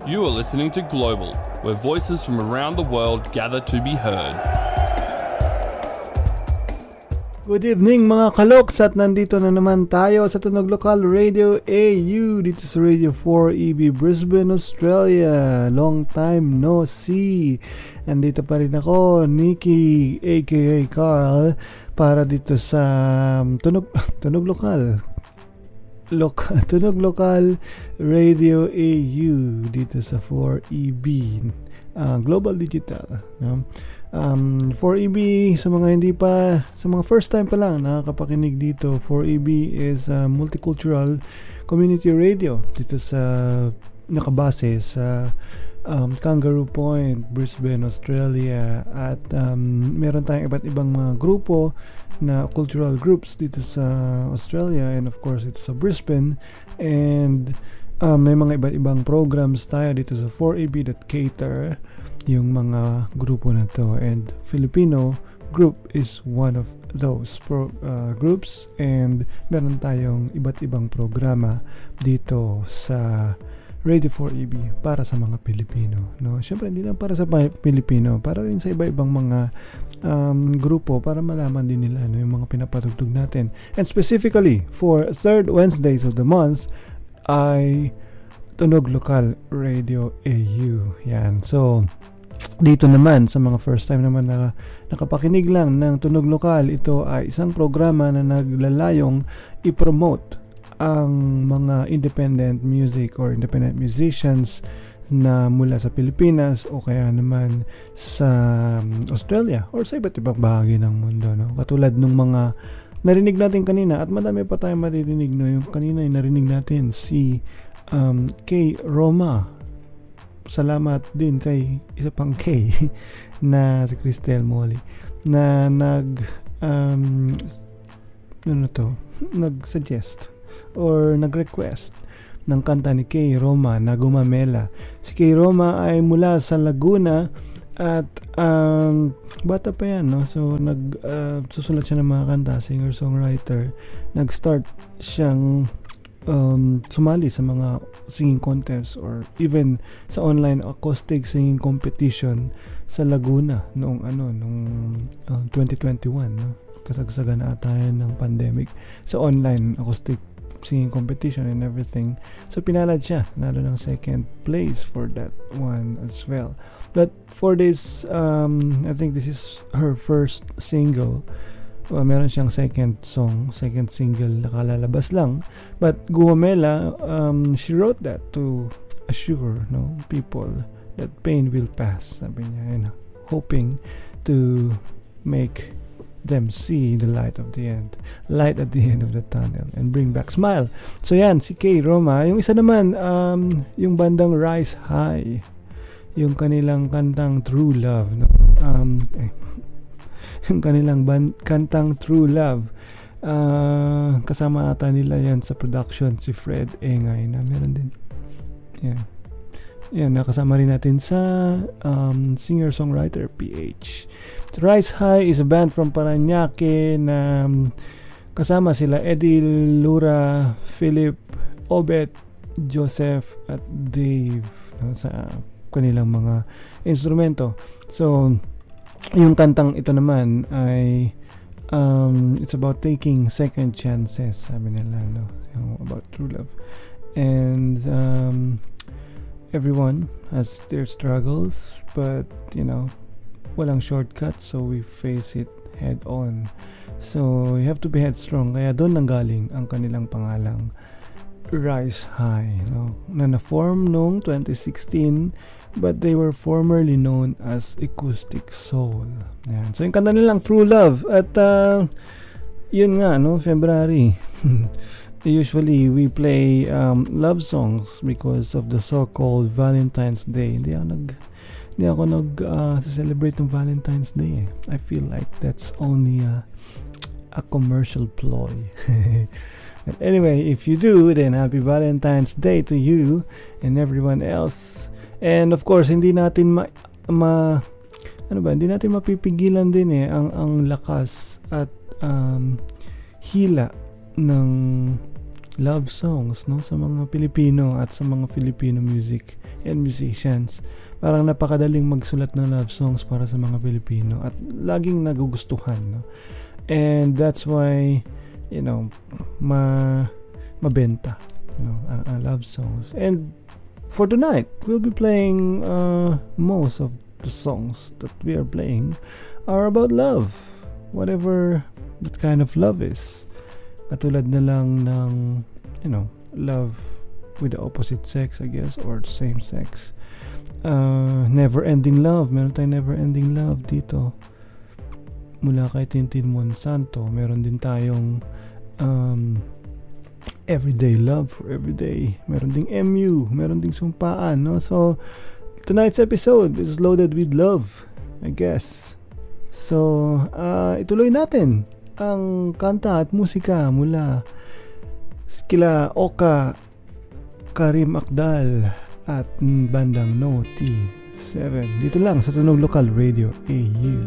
You are listening to Global, where voices from around the world gather to be heard. Good evening mga kaloks, at nandito na naman tayo sa Tunog Lokal Radio AU dito sa Radio 4EB Brisbane, Australia. Long time no see. Nandito pa rin ako, Nikki aka Carl, para dito sa Tunog Lokal Radio AU dito sa 4EB Global Digital, no? 4EB, sa mga hindi pa, sa mga first time pa lang nakakapakinig dito, 4EB is multicultural community radio dito sa nakabase sa Kangaroo Point, Brisbane, Australia, at meron tayong iba't ibang mga grupo na cultural groups dito sa Australia, and of course dito sa Brisbane, and may mga iba't ibang programs tayo dito sa 4EB.cater, yung mga grupo na to, and Filipino group is one of those groups, and meron tayong iba't ibang programa dito sa Radio 4EB para sa mga Pilipino, no? Syempre hindi lang para sa Pilipino, para rin sa iba-ibang mga grupo, para malaman din nila ano yung mga pinapatugtog natin. And specifically for third Wednesdays of the month ay Tunog Lokal Radio AU. Yan. So dito naman sa mga first time naman na nakapakinig lang ng Tunog Lokal, ito ay isang programa na naglalayong i-promote ang mga independent music or independent musicians na mula sa Pilipinas o kaya naman sa Australia or sa iba't ibang bahagi ng mundo, no? Katulad ng mga narinig natin kanina, at madami pa tayong maririnig, no? Yung kanina yung narinig natin si K. Roma. Salamat din kay isa pang K na si Cristel Molly na nag-suggest or nag-request ng kanta ni K. Roma na Gumamela. Si K. Roma ay mula sa Laguna at bata pa yan, no? So susulat siya ng mga kanta, singer-songwriter. Nag-start siyang sumali sa mga singing contest or even sa online acoustic singing competition sa Laguna noong 2021, no? Kasagsagan na ata yan ng pandemic sa online acoustic singing competition and everything. So pinalad siya, nalo ng second place for that one as well. But for this I think this is her first single. Meron siyang second single na kalalabas lang, but Gumamela, she wrote that to assure, no, people that pain will pass, sabi niya, and hoping to make them see the light at the end of the tunnel and bring back smile. So yan, si K. Roma. Yung isa naman, yung bandang Rise High, yung kanilang kantang True Love, no? Yung kanilang kantang True Love, kasama ata nila yan sa production si Fred Engay na meron din yan nakasama rin natin sa singer-songwriter PH. Rise High is a band from Parañaque na kasama sila Eddie Lura, Philip, Obet, Joseph at Dave, no, sa kanilang mga instrumento. So yung kantang ito naman ay it's about taking second chances, sabi nila, no? About true love, and everyone has their struggles, but walang shortcut, so we face it head on. So you have to be headstrong, kaya doon nanggaling ang kanilang pangalang Rise High, no? Na na-form noong 2016, but they were formerly known as Acoustic Soul. Yan. So yung kanta nilang True Love, at yun nga, no, February. Usually we play love songs because of the so-called Valentine's Day. Hindi ako nag-celebrate ng Valentine's Day, eh. I feel like that's only a commercial ploy. But anyway, if you do, then happy Valentine's Day to you and everyone else. And of course, hindi natin hindi natin mapipigilan din ang lakas at hila ng love songs, no, sa mga Pilipino at sa mga Filipino music and musicians. Parang napakadaling magsulat ng love songs para sa mga Pilipino at laging nagugustuhan, no? And that's why, you know, mabenta, no, ang love songs. And for tonight, we'll be playing most of the songs that we are playing are about love, whatever that kind of love is. Katulad na lang ng, you know, love with the opposite sex, I guess, or same sex. Never-ending love. Meron tayong never-ending love dito. Mula kay Tintin Monsanto. Meron din tayong everyday love for everyday. Meron ding MU. Meron ding sumpaan, no? So, tonight's episode is loaded with love, I guess. So, ituloy natin ang kanta at musika mula kila Oka, Karim Akdal at bandang No T7 dito lang sa Tunog Lokal Radio AU.